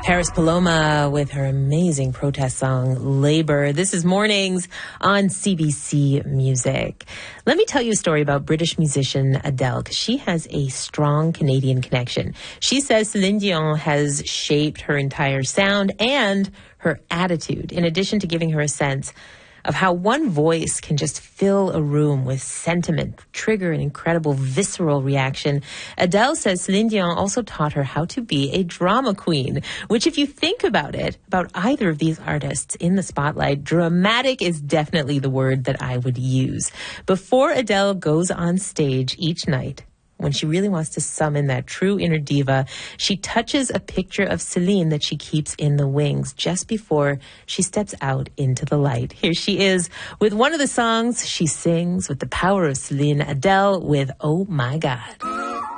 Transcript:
Paris Paloma with her amazing protest song, Labor. This is Mornings on CBC Music. Let me tell you a story about British musician Adele, because she has a strong Canadian connection. She says Celine Dion has shaped her entire sound and her attitude, in addition to giving her a sense of how one voice can just fill a room with sentiment, trigger an incredible visceral reaction. Adele says Celine Dion also taught her how to be a drama queen, which, if you think about it, about either of these artists in the spotlight, dramatic is definitely the word that I would use. Before Adele goes on stage each night, when she really wants to summon that true inner diva, she touches a picture of Celine that she keeps in the wings just before she steps out into the light. Here she is with one of the songs she sings with the power of Celine, Adele with Oh My God.